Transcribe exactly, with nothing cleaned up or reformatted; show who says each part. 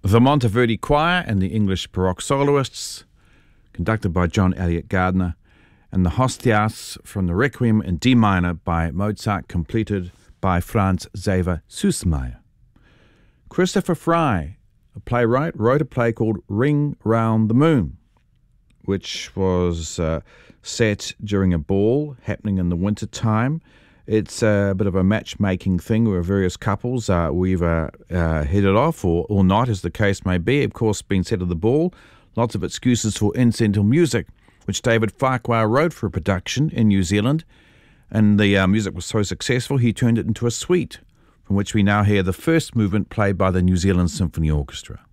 Speaker 1: The Monteverdi Choir and the English Baroque Soloists, conducted by John Elliott Gardner, and the Hostias from the Requiem in D minor by Mozart, completed by Franz Xaver Süssmayr. Christopher Fry, a playwright, wrote a play called Ring Round the Moon, which was uh, set during a ball happening in the winter time. It's a bit of a matchmaking thing where various couples uh, we've uh, uh, headed off or, or not, as the case may be. Of course, being set at the ball, lots of excuses for incidental music, which David Farquhar wrote for a production in New Zealand. And the uh, music was so successful, he turned it into a suite, from which we now hear the first movement played by the New Zealand Symphony Orchestra.